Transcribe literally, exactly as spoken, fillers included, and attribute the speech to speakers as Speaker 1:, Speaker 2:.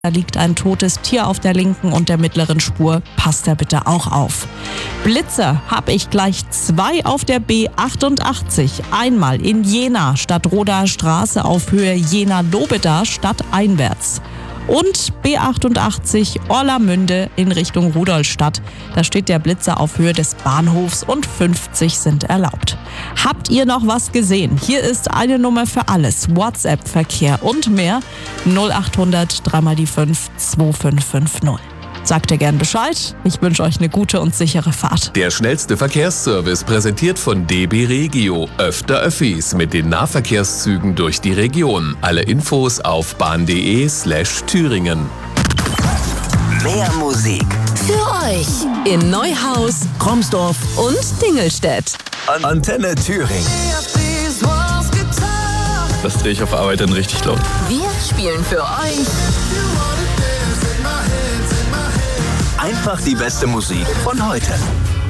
Speaker 1: Da liegt ein totes Tier auf der linken und der mittleren Spur. Passt da bitte auch auf. Blitze habe ich gleich zwei auf der B achtundachtzig. Einmal in Jena, Stadtroder Straße auf Höhe Jena-Lobeda, stadteinwärts. Und B achtundachtzig Orlamünde in Richtung Rudolstadt. Da steht der Blitzer auf Höhe des Bahnhofs und fünfzig sind erlaubt. Habt ihr noch was gesehen? Hier ist eine Nummer für alles. WhatsApp-Verkehr und mehr. null achthundert drei mal die fünf zwei fünf fünf null. Sagt ihr gern Bescheid. Ich wünsche euch eine gute und sichere Fahrt.
Speaker 2: Der schnellste Verkehrsservice präsentiert von D B Regio. Öfter Öffis mit den Nahverkehrszügen durch die Region. Alle Infos auf bahn.de slash Thüringen.
Speaker 3: Mehr Musik
Speaker 4: für euch in Neuhaus,
Speaker 3: Kromsdorf
Speaker 4: und Dingelstedt.
Speaker 3: An Antenne Thüringen.
Speaker 5: Das drehe ich auf Arbeit dann richtig laut.
Speaker 4: Wir spielen für euch
Speaker 3: Einfach die beste Musik von heute.